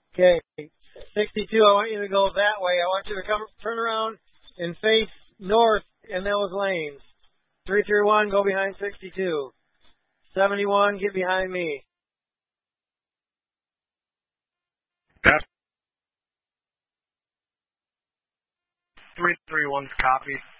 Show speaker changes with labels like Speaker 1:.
Speaker 1: Okay. 62, I want you to go that way. I want you to turn around and face north in those lanes. 331, go behind 62. 71, get behind me.
Speaker 2: That's 331's copy.